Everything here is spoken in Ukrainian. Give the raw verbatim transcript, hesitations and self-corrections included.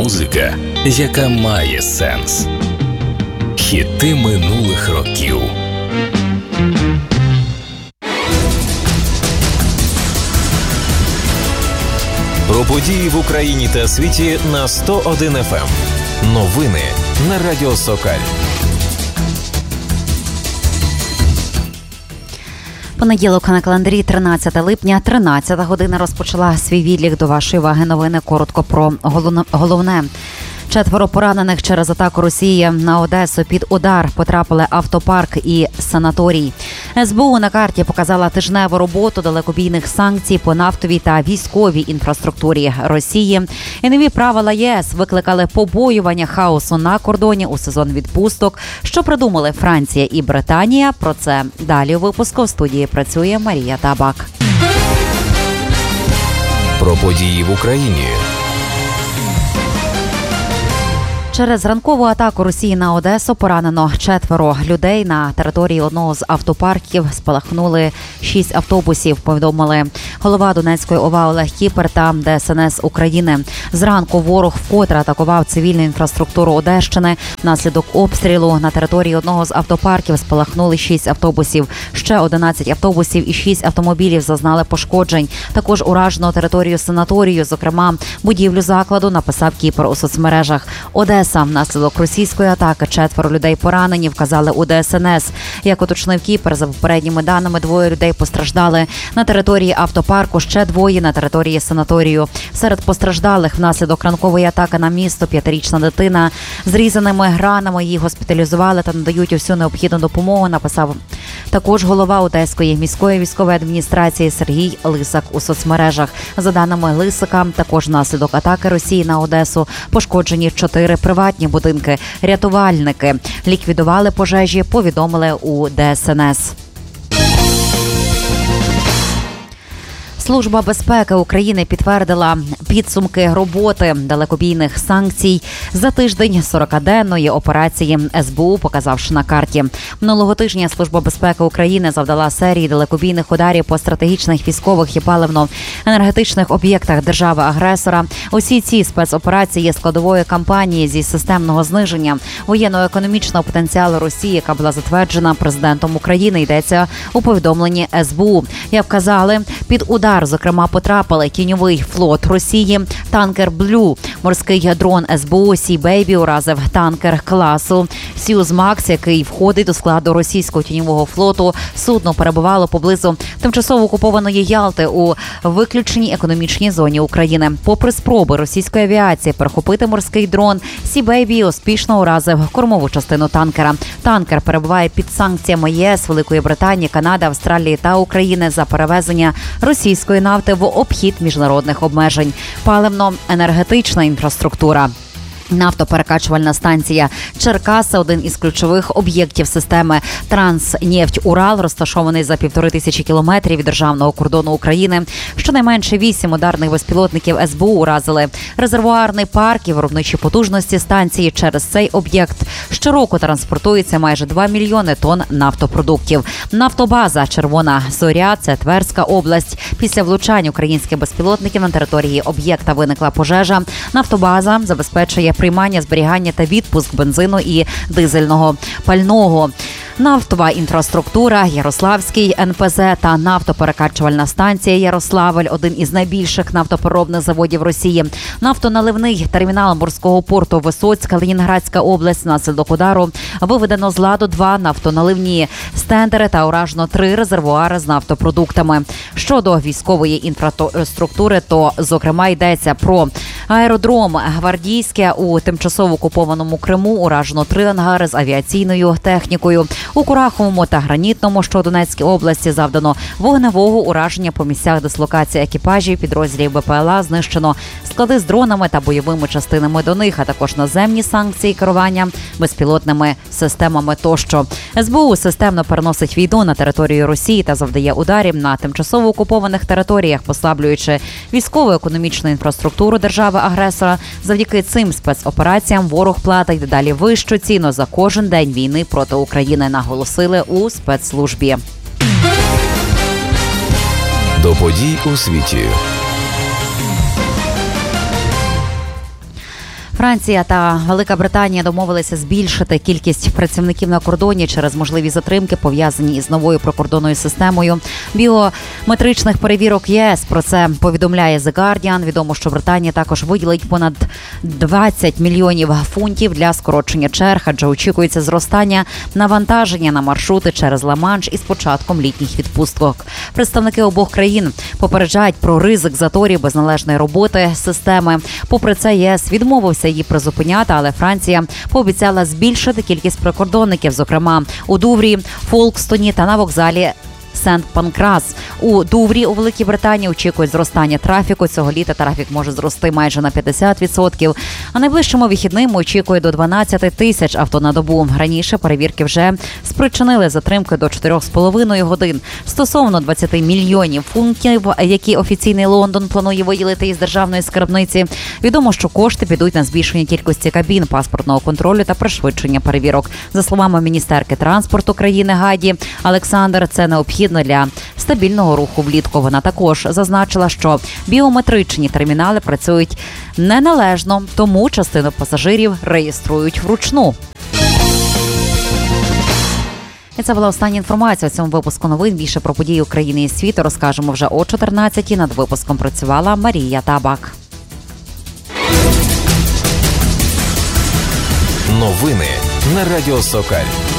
музика, яка має сенс. Хіти минулих років. Про події в Україні та світі на сто один еф ем. Новини на Радіо Сокаль. Понеділок на календарі тринадцяте липня, тринадцята година розпочала свій відлік до вашої уваги новини. Коротко про головне. Четверо поранених через атаку Росії на Одесу. Під удар потрапили автопарк і санаторій. ес бе у на карті показала тижневу роботу далекобійних санкцій по нафтовій та військовій інфраструктурі Росії. І нові правила ЄС викликали побоювання хаосу на кордоні у сезон відпусток. Що придумали Франція і Британія? Про це далі у випуску. В студії працює Марія Табак. Про події в Україні. Через ранкову атаку Росії на Одесу поранено четверо людей. На території одного з автопарків спалахнули шість автобусів, повідомили голова Донецької ОВА Олег Кіпер та де ес ен ес України. Зранку ворог вкотре атакував цивільну інфраструктуру Одещини. Внаслідок обстрілу на території одного з автопарків спалахнули шість автобусів. Ще одинадцять автобусів і шість автомобілів зазнали пошкоджень. Також уражено територію санаторію, зокрема будівлю закладу, написав Кіпер у соцмережах. Одеса. Внаслідок російської атаки четверо людей поранені, вказали у де ес ен ес. Як уточнив Кіпер, за попередніми даними, двоє людей постраждали. На території автопарку ще двоє на території санаторію. Серед постраждалих внаслідок ранкової атаки на місто п'ятирічна дитина. З різаними гранами її госпіталізували та надають усю необхідну допомогу, написав також голова Одеської міської військової адміністрації Сергій Лисак у соцмережах. За даними Лисака, також внаслідок атаки Росії на Одесу пошкоджені чотири приватні будинки. Рятувальники ліквідували пожежі, повідомили у де ес ен ес. Служба безпеки України підтвердила підсумки роботи далекобійних санкцій за тиждень сорокаденної операції ес бе у, показавши на карті. Минулого тижня Служба безпеки України завдала серії далекобійних ударів по стратегічних військових і паливно-енергетичних об'єктах держави-агресора. Усі ці спецоперації є складовою кампанії зі системного зниження воєнно-економічного потенціалу Росії, яка була затверджена президентом України, йдеться у повідомленні ес бе у. Як вказали, під удар зокрема потрапили тіньовий флот Росії, танкер «Блю», морський дрон ес бе у «Сі Бейбі» уразив танкер класу «Сьюз-Макс», який входить до складу російського тіньового флоту. Судно перебувало поблизу тимчасово окупованої Ялти у виключеній економічній зоні України. Попри спроби російської авіації перехопити морський дрон, «Сі Бейбі» успішно уразив кормову частину танкера. Танкер перебуває під санкціями ЄС, Великої Британії, Канади, Австралії та України за перевезення російської нафти в обхід міжнародних обмежень. Паливно-енергетична інфраструктура. Нафтоперекачувальна станція Черкаси – один із ключових об'єктів системи «Транснефть-Урал», розташований за півтори тисячі кілометрів від державного кордону України. Щонайменше вісім ударних безпілотників ес бе у уразили резервуарний парк і виробничі потужності станції. Через цей об'єкт щороку транспортується майже два мільйони тонн нафтопродуктів. Нафтобаза «Червона Зоря» – це Тверська область. Після влучань українських безпілотників на території об'єкта виникла пожежа. Нафтобаза забезпечує приймання, зберігання та відпуск бензину і дизельного пального. Нафтова інфраструктура, Ярославський ен пе зет та нафтоперекачувальна станція Ярославль – один із найбільших нафтопереробних заводів Росії. Нафтоналивний термінал морського порту Висоцька, Ленінградська область. Внаслідок удару виведено з ладу два нафтоналивні стендери та уражено три резервуари з нафтопродуктами. Щодо військової інфраструктури, то, зокрема, йдеться про аеродром Гвардійське у тимчасово окупованому Криму. Уражено три ангари з авіаційною технікою. У Кураховому та Гранітному, що у Донецькій області, завдано вогневого ураження по місцях дислокації екіпажів підрозділів бе пе ел а, знищено склади з дронами та бойовими частинами до них, а також наземні санкції керування безпілотними системами тощо. ес бе у системно переносить війну на територію Росії та завдає ударів на тимчасово окупованих територіях, послаблюючи військово-економічну інфраструктуру держави-агресора. Завдяки цим спецопераціям ворог платить дедалі вищу ціну за кожен день війни проти України, наголосили у спецслужбі. До подій у світі. Франція та Велика Британія домовилися збільшити кількість працівників на кордоні через можливі затримки, пов'язані із новою прикордонною системою біометричних перевірок ЄС. Про це повідомляє The Guardian. Відомо, що Британія також виділить понад двадцять мільйонів фунтів для скорочення черг, адже очікується зростання навантаження на маршрути через Ла-Манш із початком літніх відпусток. Представники обох країн попереджають про ризик заторів без належної роботи системи. Попри це, ЄС відмовився її призупиняти, але Франція пообіцяла збільшити кількість прикордонників, зокрема у Дуврі, Фолкстоні та на вокзалі Сент-Панкрас. У Дуврі у Великій Британії очікують зростання трафіку. Цього літа трафік може зрости майже на п'ятдесят відсотків. А найближчими вихідними очікує до дванадцять тисяч авто на добу. Раніше перевірки вже спричинили затримки до чотирьох з половиною годин. Стосовно двадцять мільйонів фунтів, які офіційний Лондон планує виділити із державної скарбниці, відомо, що кошти підуть на збільшення кількості кабін паспортного контролю та пришвидшення перевірок. За словами міністерки транспорту країни Гаді Олександр, це необхідно для стабільного руху влітку. Вона також зазначила, що біометричні термінали працюють неналежно, тому частину пасажирів реєструють вручну. І це була остання інформація у цьому випуску новин. Більше про події України і світу розкажемо вже о чотирнадцятій. Над випуском працювала Марія Табак. Новини на Радіо Сокаль.